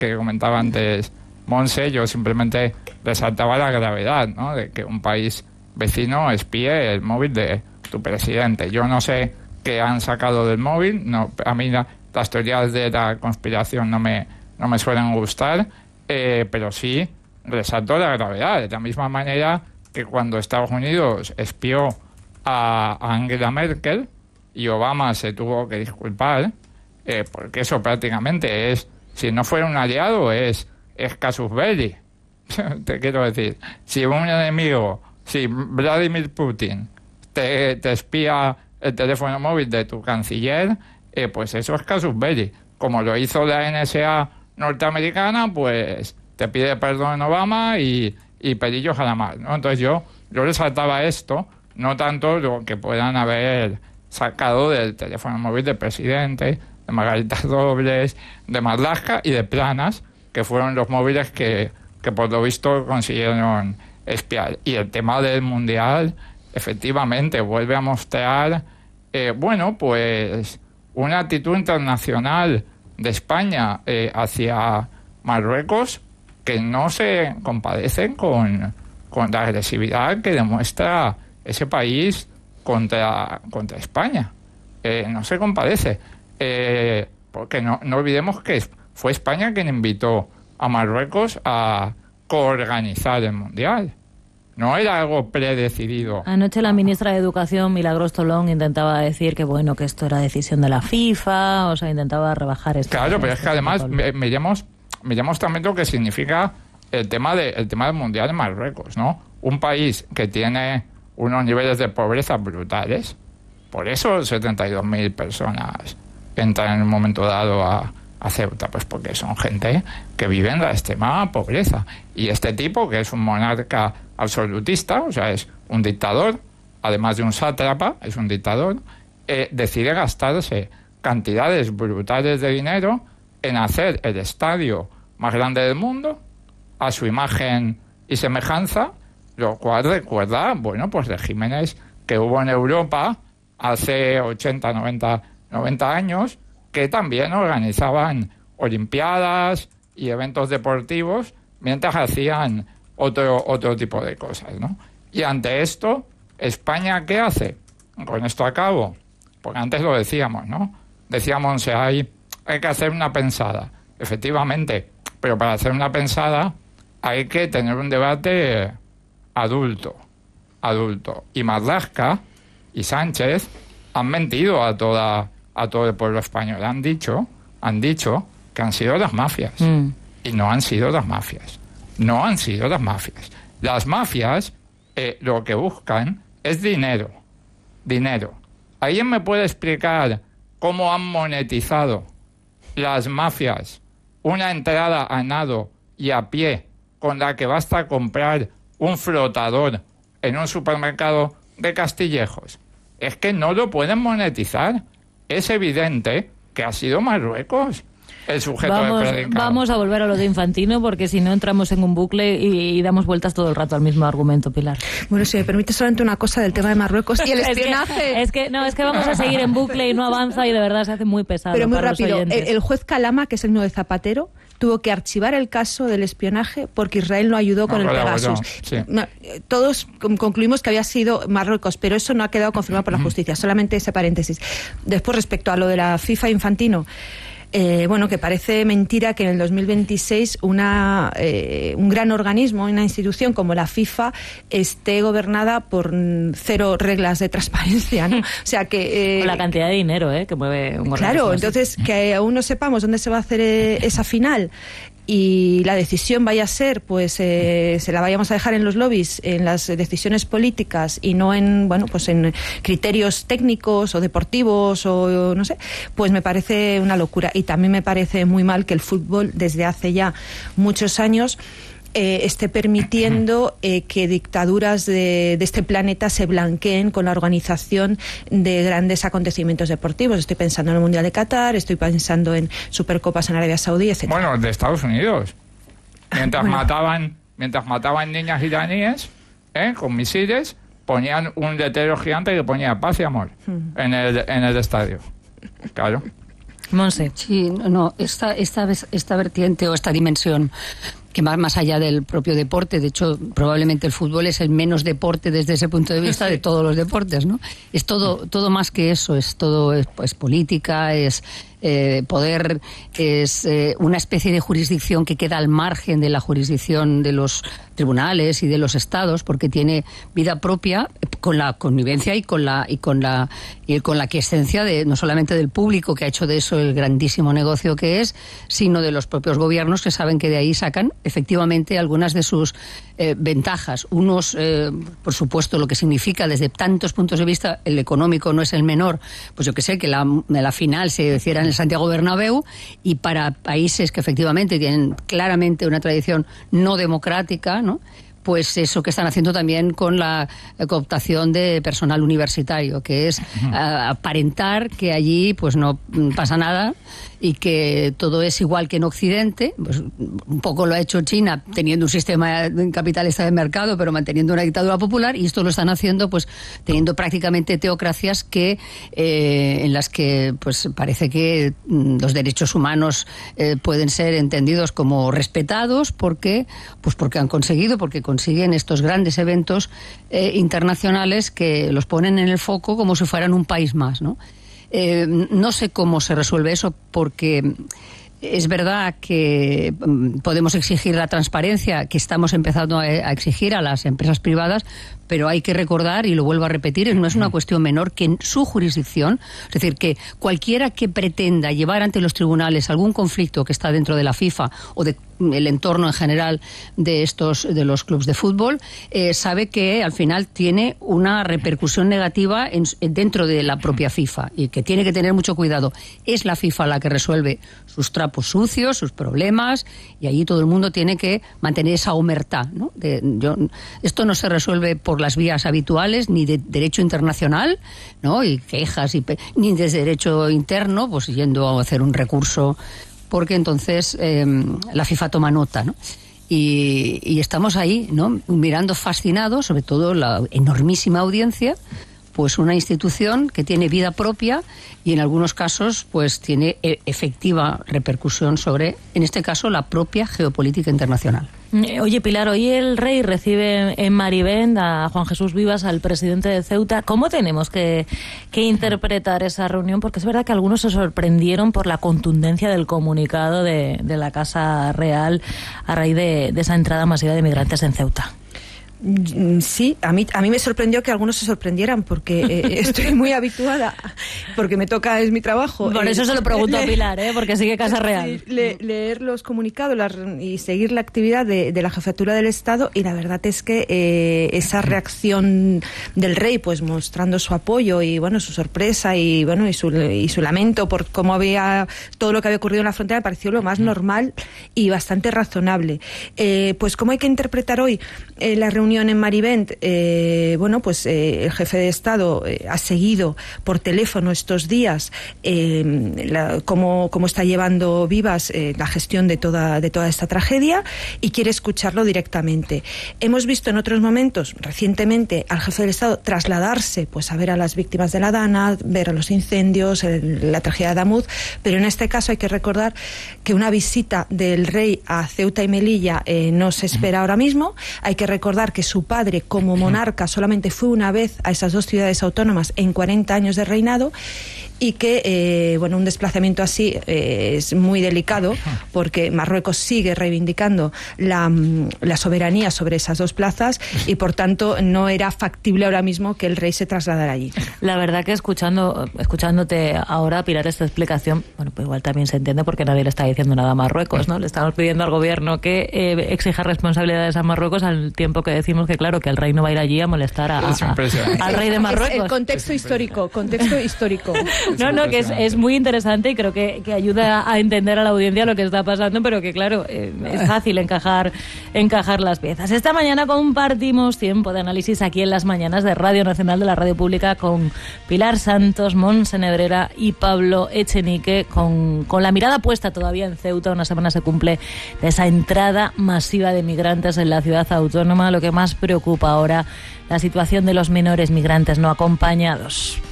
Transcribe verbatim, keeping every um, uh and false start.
que comentaba antes Monse, yo simplemente resaltaba la gravedad, ¿no?, de que un país vecino espíe el móvil de tu presidente. Yo no sé qué han sacado del móvil, no, a mí la, las teorías de la conspiración no me, no me suelen gustar, eh, pero sí resaltó la gravedad, de la misma manera que cuando Estados Unidos espió a, a Angela Merkel y Obama se tuvo que disculpar, eh, porque eso prácticamente es, si no fuera un aliado, es, es casus belli. Te quiero decir, si un enemigo, si Vladimir Putin te, te espía el teléfono móvil de tu canciller, eh, pues eso es casus belli. Como lo hizo la N S A norteamericana, pues te pide perdón Obama y, y pedillos a la mar, ¿no? Entonces yo, yo resaltaba esto, no tanto lo que puedan haber sacado del teléfono móvil del presidente, de Margarita Robles, de Marlaska y de Planas, que fueron los móviles que, que por lo visto consiguieron espiar. Y el tema del Mundial, efectivamente, vuelve a mostrar, eh, bueno, pues una actitud internacional de España eh, hacia Marruecos que no se compadece con, con la agresividad que demuestra ese país contra, contra España. Eh, no se compadece. Eh, porque no, no olvidemos que fue España quien invitó a Marruecos a coorganizar el Mundial. No era algo predecidido. Anoche la ministra de Educación, Milagros Tolón, intentaba decir que bueno, que esto era decisión de la FIFA, o sea, intentaba rebajar esto. Claro, pero es que además me, me llamamos, me llamamos también lo que significa el tema de, el tema del Mundial de Marruecos, ¿no? Un país que tiene unos niveles de pobreza brutales, por eso setenta y dos mil personas entran en un momento dado a, a Ceuta, pues porque son gente que vive en la extrema pobreza. Y este tipo, que es un monarca absolutista, o sea, es un dictador, además de un sátrapa, es un dictador, eh, decide gastarse cantidades brutales de dinero en hacer el estadio más grande del mundo, a su imagen y semejanza, lo cual recuerda, bueno, pues regímenes que hubo en Europa hace ochenta, noventa, noventa años, que también organizaban olimpiadas y eventos deportivos mientras hacían otro, otro tipo de cosas, ¿no? Y ante esto, ¿España qué hace? Con esto acabo, porque antes lo decíamos, ¿no? Decíamos, o sea, hay, hay que hacer una pensada, efectivamente, pero para hacer una pensada hay que tener un debate adulto, adulto. Y Marlaska y Sánchez han mentido a toda a todo el pueblo español. Han dicho, han dicho que han sido las mafias. Mm. Y no han sido las mafias. No han sido las mafias. Las mafias eh, lo que buscan es dinero. Dinero. ¿Alguien me puede explicar cómo han monetizado las mafias una entrada a nado y a pie con la que basta comprar un flotador en un supermercado de Castillejos? Es que no lo pueden monetizar. Es evidente que ha sido Marruecos el sujeto vamos, de predicado. Vamos a volver a lo de Infantino, porque si no entramos en un bucle y, y damos vueltas todo el rato al mismo argumento, Pilar. Bueno, si me permite solamente una cosa del tema de Marruecos y el espionaje. es, que, es que no, es que vamos a seguir en bucle y no avanza y de verdad se hace muy pesado. Pero muy para rápido. Los el, el juez Calama, que es el mismo de Zapatero, tuvo que archivar el caso del espionaje porque Israel no ayudó con no, el Pegasus. Sí. No, todos concluimos que había sido Marruecos, pero eso no ha quedado confirmado por la justicia. Solamente ese paréntesis. Después, respecto a lo de la FIFA Infantino, Eh, bueno, que parece mentira que en el dos mil veintiséis una, eh, un gran organismo, una institución como la FIFA esté gobernada por cero reglas de transparencia, ¿no? O sea que... Eh, Con la cantidad de dinero eh, que mueve un organismo. Claro, entonces que aún no sepamos dónde se va a hacer eh, esa final y la decisión vaya a ser, pues eh, se la vayamos a dejar en los lobbies, en las decisiones políticas y no en, bueno, pues en criterios técnicos o deportivos o no sé, pues me parece una locura. Y también me parece muy mal que el fútbol desde hace ya muchos años Eh, esté permitiendo eh, que dictaduras de, de este planeta se blanqueen con la organización de grandes acontecimientos deportivos. Estoy pensando en el Mundial de Qatar, estoy pensando en Supercopas en Arabia Saudí, etcétera. Bueno, de Estados Unidos. Mientras bueno. mataban mientras mataban niñas iraníes ¿eh? con misiles, ponían un letrero gigante que ponía paz y amor mm. en el en el estadio. Claro. Monse. Sí, no, esta, esta, esta vertiente o esta dimensión que va más allá del propio deporte, de hecho probablemente el fútbol es el menos deporte desde ese punto de vista de todos los deportes, ¿no? Es todo, todo más que eso, es todo, es, es política, es eh, poder, es eh, una especie de jurisdicción que queda al margen de la jurisdicción de los tribunales y de los estados, porque tiene vida propia con la connivencia y con la y con la y con la quiescencia de no solamente del público, que ha hecho de eso el grandísimo negocio que es, sino de los propios gobiernos, que saben que de ahí sacan efectivamente algunas de sus eh, ventajas. Unos, eh, por supuesto, lo que significa desde tantos puntos de vista, el económico no es el menor, pues yo que sé, que la, la final se hiciera en el Santiago Bernabéu, y para países que efectivamente tienen claramente una tradición no democrática, ¿no?, pues eso que están haciendo también con la cooptación de personal universitario, que es uh, aparentar que allí pues no pasa nada y que todo es igual que en Occidente. Pues un poco lo ha hecho China, teniendo un sistema capitalista de mercado, pero manteniendo una dictadura popular, y esto lo están haciendo pues teniendo prácticamente teocracias que eh, en las que pues parece que mm, los derechos humanos eh, pueden ser entendidos como respetados porque pues porque han conseguido, porque consiguen estos grandes eventos eh, internacionales que los ponen en el foco como si fueran un país más, ¿no? Eh, no sé cómo se resuelve eso, porque es verdad que podemos exigir la transparencia que estamos empezando a, a exigir a las empresas privadas, pero hay que recordar, y lo vuelvo a repetir, no es una cuestión menor que en su jurisdicción, es decir, que cualquiera que pretenda llevar ante los tribunales algún conflicto que está dentro de la FIFA o de el entorno en general de estos de los clubes de fútbol, eh, sabe que al final tiene una repercusión negativa en, dentro de la propia FIFA, y que tiene que tener mucho cuidado. Es la FIFA la que resuelve sus trapos sucios, sus problemas, y allí todo el mundo tiene que mantener esa omertá, ¿no? De, yo, esto no se resuelve por las vías habituales, ni de derecho internacional, ¿no?, y quejas, y, ni desde derecho interno, pues yendo a hacer un recurso, porque entonces eh, la FIFA toma nota, ¿no? Y, y estamos ahí, ¿no?, mirando fascinados, sobre todo la enormísima audiencia, pues una institución que tiene vida propia y en algunos casos pues tiene efectiva repercusión sobre, en este caso, la propia geopolítica internacional. Oye, Pilar, hoy el rey recibe en Marivent a Juan Jesús Vivas, al presidente de Ceuta. ¿Cómo tenemos que, que interpretar esa reunión? Porque es verdad que algunos se sorprendieron por la contundencia del comunicado de, de la Casa Real a raíz de, de esa entrada masiva de migrantes en Ceuta. Sí, a mí a mí me sorprendió que algunos se sorprendieran, porque eh, estoy muy habituada, porque me toca, es mi trabajo. Por eso eh, se lo pregunto a Pilar, ¿eh? Porque sigue Casa Real. Le, leer los comunicados las, y seguir la actividad de, de la Jefatura del Estado, y la verdad es que eh, esa reacción del rey, pues mostrando su apoyo y bueno, su sorpresa y bueno y su, y su lamento por cómo había todo lo que había ocurrido en la frontera, me pareció lo más normal y bastante razonable. Eh, pues cómo hay que interpretar hoy eh, la reunión en Marivent, eh, bueno, pues eh, el jefe de Estado eh, ha seguido por teléfono estos días eh, la, cómo, cómo está llevando Vivas eh, la gestión de toda, de toda esta tragedia, y quiere escucharlo directamente. Hemos visto en otros momentos, recientemente, al jefe del Estado trasladarse pues a ver a las víctimas de la Dana, ver a los incendios, el, la tragedia de Adamuz, pero en este caso hay que recordar que una visita del rey a Ceuta y Melilla eh, no se espera ahora mismo. Hay que recordar que su padre, como monarca, solamente fue una vez a esas dos ciudades autónomas en cuarenta años de reinado, y que eh, bueno, un desplazamiento así eh, es muy delicado, porque Marruecos sigue reivindicando la, la soberanía sobre esas dos plazas, y por tanto no era factible ahora mismo que el rey se trasladara allí. La verdad que escuchando escuchándote ahora, Pilar, esta explicación, bueno, pues igual también se entiende porque nadie le está diciendo nada a Marruecos, ¿no? Le estamos pidiendo al gobierno que eh, exija responsabilidades a Marruecos, al tiempo que decimos que claro, que el rey no va a ir allí a molestar a, a, a, al rey de Marruecos. Es el contexto histórico, contexto histórico. No, no, que es, es muy interesante, y creo que, que ayuda a entender a la audiencia lo que está pasando, pero que claro, eh, es fácil encajar encajar las piezas. Esta mañana compartimos tiempo de análisis aquí en las mañanas de Radio Nacional, de la Radio Pública, con Pilar Santos, Monse Nebrera y Pablo Echenique, con, con la mirada puesta todavía en Ceuta. Una semana se cumple de esa entrada masiva de migrantes en la ciudad autónoma. Lo que más preocupa ahora, la situación de los menores migrantes no acompañados.